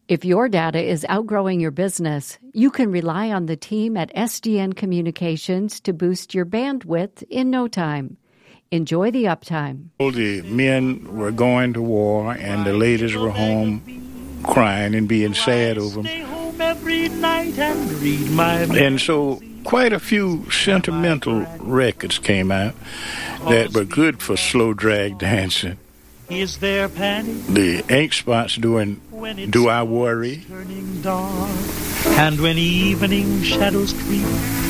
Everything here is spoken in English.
If your data is outgrowing your business, you can rely on the team at SDN Communications to boost your bandwidth in no time. Enjoy the uptime. The men were going to war and the ladies were home crying and being sad over them. And so quite a few sentimental records came out that were good for slow drag dancing. Is there panic? The Ink Spots doing Do I Worry? And when evening shadows creep